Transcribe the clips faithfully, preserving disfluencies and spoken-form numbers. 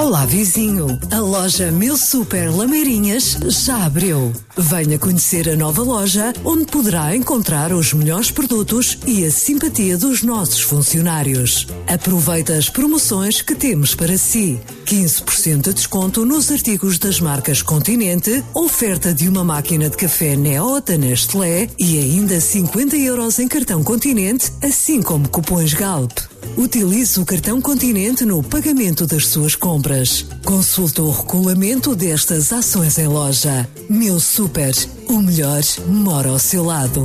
Olá vizinho, a loja Meu Super Lameirinhas já abriu. Venha conhecer a nova loja onde poderá encontrar os melhores produtos e a simpatia dos nossos funcionários. Aproveita as promoções que temos para si. quinze por cento de desconto nos artigos das marcas Continente, oferta de uma máquina de café Neo da Nestlé e ainda cinquenta euros em cartão Continente, assim como cupons Galp. Utilize o cartão Continente no pagamento das suas compras. Consulte o regulamento destas ações em loja. Meu Super, o melhor mora ao seu lado.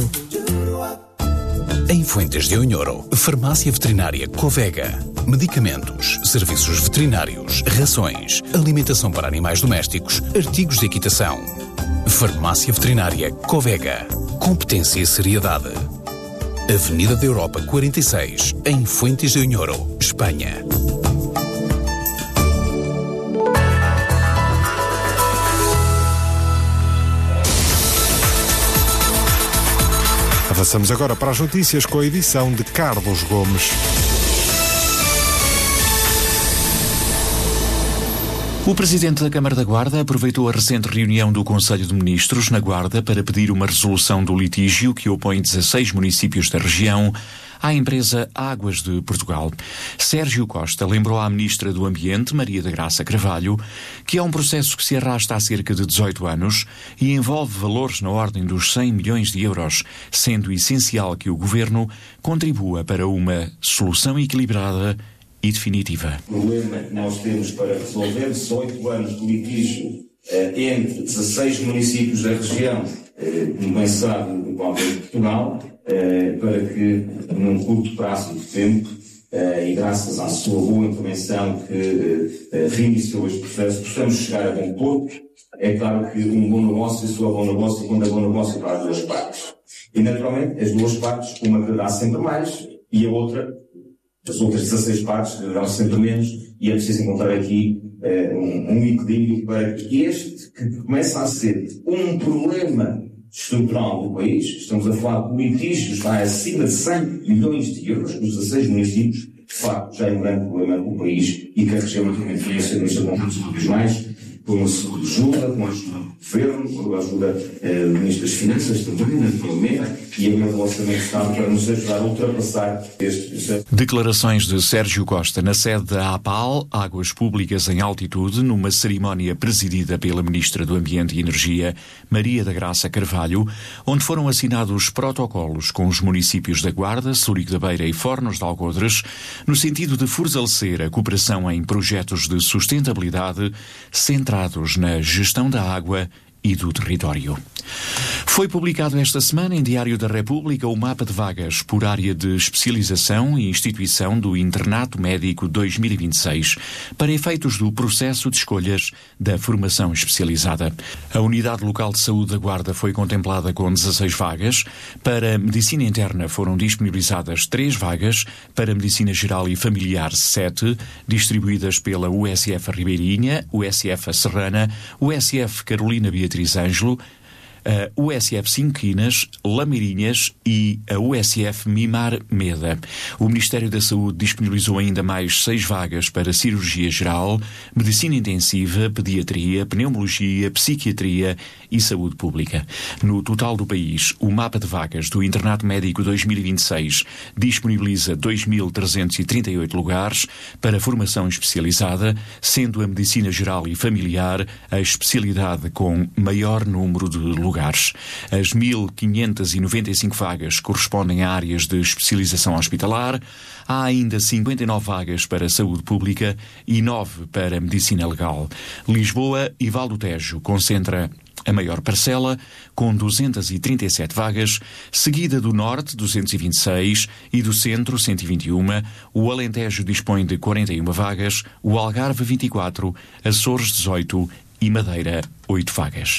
Em Fuentes de Onhoro, Farmácia Veterinária Covega. Medicamentos, serviços veterinários, rações, alimentação para animais domésticos, artigos de equitação. Farmácia Veterinária Covega. Competência e seriedade. Avenida da Europa quarenta e seis, em Fuentes de Onhoro, Espanha. Avançamos agora para as notícias com a edição de Carlos Gomes. O Presidente da Câmara da Guarda aproveitou a recente reunião do Conselho de Ministros na Guarda para pedir uma resolução do litígio que opõe dezasseis municípios da região à empresa Águas de Portugal. Sérgio Costa lembrou à Ministra do Ambiente, Maria da Graça Carvalho, que é um processo que se arrasta há cerca de dezoito anos e envolve valores na ordem dos cem milhões de euros, sendo essencial que o Governo contribua para uma solução equilibrada e definitiva. O problema que nós temos para resolver, dezoito anos de litígio eh, entre dezasseis municípios da região, eh, como bem sabe, do Banco de Portugal, eh, para que, num curto prazo de tempo, eh, e graças à sua boa intervenção que eh, reiniciou este processo, possamos chegar a bom porto. É claro que um bom negócio, se for bom negócio, quando é bom negócio para as duas partes. E, naturalmente, as duas partes, uma quererá sempre mais e a outra, as outras dezasseis partes quererão sempre menos, e é preciso encontrar aqui eh, um, um equilíbrio para que este, que começa a ser um problema estrutural do país, estamos a falar de litígios, está acima de cem milhões de euros nos dezasseis municípios, de facto já é um grande problema do país e que a região naturalmente vai ser nesta conjunto cada vez mais, com a ajuda, com a ajuda do Governo, com a ajuda eh, do Ministro das Finanças também, naturalmente, e a minha Orçamento de Estado para nos ajudar a ultrapassar este processo. Declarações de Sérgio Costa na sede da APAL, Águas Públicas em Altitude, numa cerimónia presidida pela Ministra do Ambiente e Energia, Maria da Graça Carvalho, onde foram assinados protocolos com os municípios da Guarda, Surico da Beira e Fornos de Algodres, no sentido de fortalecer a cooperação em projetos de sustentabilidade centrados na gestão da água e do território. Foi publicado esta semana em Diário da República o mapa de vagas por área de especialização e instituição do Internato Médico dois mil e vinte e seis, para efeitos do processo de escolhas da formação especializada. A Unidade Local de Saúde da Guarda foi contemplada com dezasseis vagas, para Medicina Interna foram disponibilizadas três vagas, para Medicina Geral e Familiar sete, distribuídas pela U S F Ribeirinha, U S F Serrana, U S F Carolina Beatriz Ângelo, a U S F Sinquinas, Lameirinhas e a U S F Mimar Meda. O Ministério da Saúde disponibilizou ainda mais seis vagas para Cirurgia Geral, Medicina Intensiva, Pediatria, Pneumologia, Psiquiatria e Saúde Pública. No total do país, o mapa de vagas do Internato Médico dois mil e vinte e seis disponibiliza dois mil trezentos e trinta e oito lugares para formação especializada, sendo a Medicina Geral e Familiar a especialidade com maior número de lugares. Lugares. As mil quinhentas e noventa e cinco vagas correspondem a áreas de especialização hospitalar. Há ainda cinquenta e nove vagas para saúde pública e nove para medicina legal. Lisboa e Val do Tejo concentra a maior parcela, com duzentas e trinta e sete vagas, seguida do Norte, duzentas e vinte e seis, e do Centro, cento e vinte e um. O Alentejo dispõe de quarenta e uma vagas, o Algarve, vinte e quatro, Açores, dezoito e Madeira, oito vagas.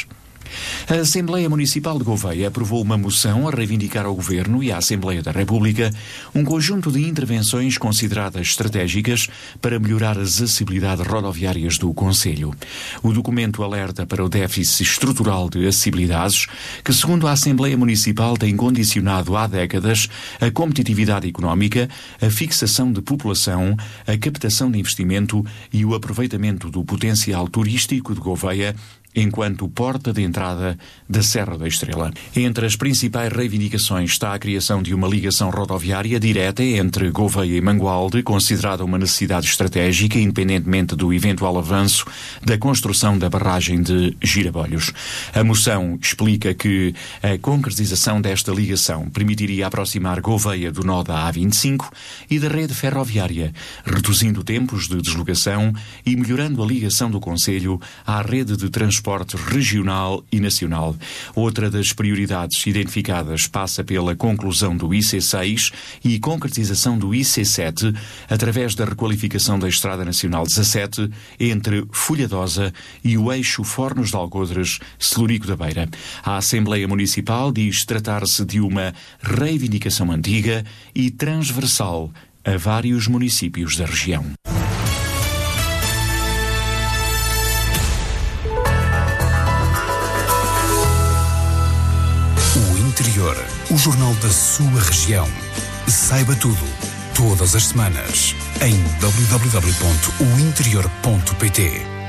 A Assembleia Municipal de Gouveia aprovou uma moção a reivindicar ao Governo e à Assembleia da República um conjunto de intervenções consideradas estratégicas para melhorar as acessibilidades rodoviárias do concelho. O documento alerta para o déficit estrutural de acessibilidades que, segundo a Assembleia Municipal, tem condicionado há décadas a competitividade económica, a fixação de população, a captação de investimento e o aproveitamento do potencial turístico de Gouveia enquanto porta de entrada da Serra da Estrela. Entre as principais reivindicações está a criação de uma ligação rodoviária direta entre Gouveia e Mangualde, considerada uma necessidade estratégica, independentemente do eventual avanço da construção da barragem de Girabolhos. A moção explica que a concretização desta ligação permitiria aproximar Gouveia do nó da A vinte e cinco e da rede ferroviária, reduzindo tempos de deslocação e melhorando a ligação do concelho à rede de transporte transporte regional e nacional. Outra das prioridades identificadas passa pela conclusão do I C seis e concretização do I C sete através da requalificação da Estrada Nacional dezassete entre Folhadosa e o eixo Fornos de Algodres, Celurico da Beira. A Assembleia Municipal diz tratar-se de uma reivindicação antiga e transversal a vários municípios da região. Interior, o jornal da sua região. Saiba tudo, todas as semanas, em w w w ponto o interior ponto p t.